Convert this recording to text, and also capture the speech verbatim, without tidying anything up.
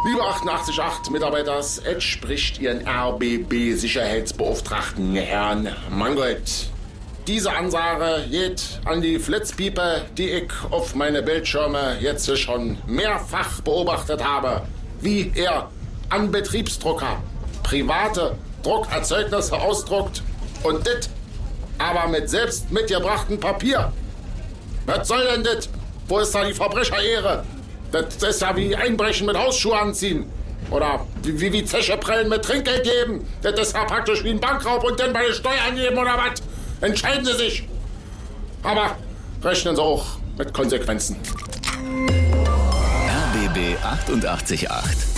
Liebe achtundachtzig Komma acht Mitarbeiters, es spricht Ihren R B B-Sicherheitsbeauftragten, Herrn Mangold. Diese Ansage geht an die Flitzpiepe, die ich auf meine Bildschirme jetzt schon mehrfach beobachtet habe, wie er an Betriebsdrucker private Druckerzeugnisse ausdruckt und dit aber mit selbst mitgebrachtem Papier. Was soll denn das? Wo ist da die Verbrecherehre? Das ist ja wie Einbrechen mit Hausschuhe anziehen. Oder wie, wie Zeche prellen mit Trinkgeld geben. Das ist ja praktisch wie ein Bankraub und dann bei den Steuern geben oder was. Entscheiden Sie sich. Aber rechnen Sie auch mit Konsequenzen. R B B achtundachtzig Komma acht